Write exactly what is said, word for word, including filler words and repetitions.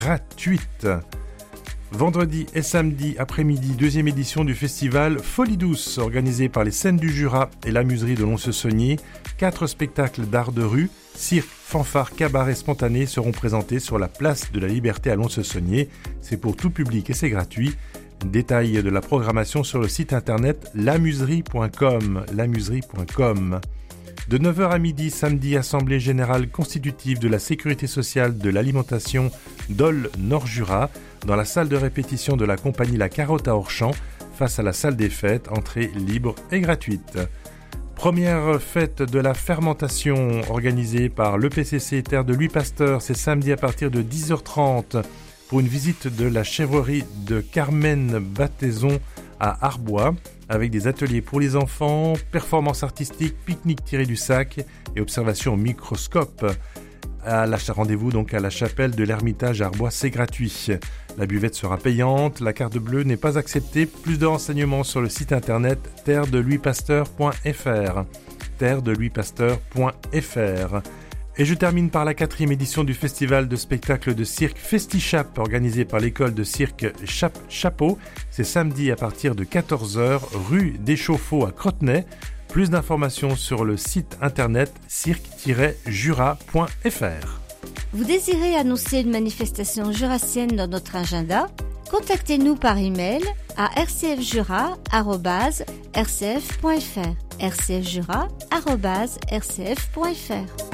gratuite. Vendredi et samedi après-midi, deuxième édition du festival Folie Douce, organisé par les Scènes du Jura et la Muserie de Lons-le-Saunier. Quatre spectacles d'art de rue, cirque, fanfare, cabaret spontané seront présentés sur la place de la Liberté à Lons-le-Saunier. C'est pour tout public et c'est gratuit. Détails de la programmation sur le site internet lamuserie point com. lamuserie point com. De neuf heures à midi, samedi, Assemblée Générale Constitutive de la Sécurité Sociale de l'Alimentation Dole Nord-Jura, dans la salle de répétition de la compagnie La Carotte à Orchamps, face à la salle des fêtes, entrée libre et gratuite. Première fête de la fermentation organisée par l'E P C C Terre de Louis Pasteur, c'est samedi à partir de dix heures trente pour une visite de la chèvrerie de Carmen Battaison à Arbois, avec des ateliers pour les enfants, performances artistiques, pique-nique tiré du sac et observation au microscope. À la, rendez-vous donc à la chapelle de l'Ermitage à Arbois, c'est gratuit. La buvette sera payante, la carte bleue n'est pas acceptée. Plus de renseignements sur le site internet terre de louis pasteur point f r. terre de louis pasteur point f r. Et je termine par la quatrième édition du festival de spectacles de cirque Festichap, organisé par l'école de cirque Chap Chapeau. C'est samedi à partir de quatorze heures, rue des Chauffots à Crotenay. Plus d'informations sur le site internet cirque tiret jura point f r. Vous désirez annoncer une manifestation jurassienne dans notre agenda? Contactez-nous par email à r c f jura arobase r c f point f r. r c f jura arobase r c f point f r.